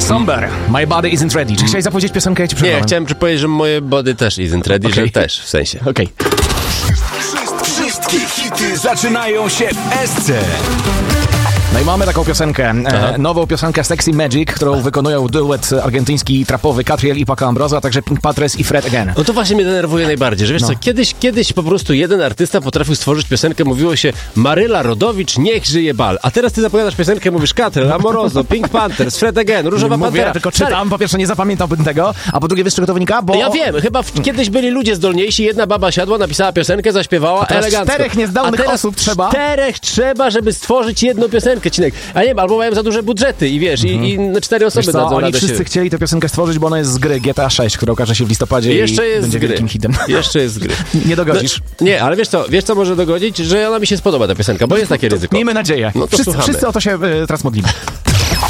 Somber, My Body Isn't Ready. Czy chciałeś zapowiedzieć piosenkę? Ja ci przerwałem. Nie, chciałem powiedzieć, że moje body też isn't ready, że też, w sensie. Okej. Wszystkie hity zaczynają się w SC. No i mamy taką piosenkę, nową piosenkę Sexy Magic, którą wykonują duet argentyński trapowy Catriel i Paco Ambrosio, a także Pink Patres i Fred Again. No to właśnie mnie denerwuje najbardziej, że wiesz co, kiedyś po prostu jeden artysta potrafił stworzyć piosenkę, mówiło się Maryla Rodowicz, niech żyje bal, a teraz ty zapowiadasz piosenkę, mówisz Catriel, Amoroso, Pink Panthers, Fred Again, Różowa Pantera. Ja tylko czytam, po pierwsze nie zapamiętałbym tego, a po drugie wiesz czego to wynika? Bo... Ja wiem, chyba kiedyś byli ludzie zdolniejsi, jedna baba siadła, napisała piosenkę, zaśpiewała elegancko. 4 niezdolnych osób trzeba. 4 trzeba, żeby stworzyć jedną piosenkę, Cinek. A nie wiem, albo mają za duże budżety i wiesz, i 4 osoby dadzą oni radę wszyscy chcieli tę piosenkę stworzyć, bo ona jest z gry GTA 6, która okaże się w listopadzie jeszcze i jest będzie wielkim hitem. Jeszcze jest z gry. Nie dogodzisz. No, nie, ale wiesz co może dogodzić? Że ona mi się spodoba, ta piosenka, bo jest takie ryzyko. Miejmy nadzieję. No to Wszyscy o to się teraz modlimy.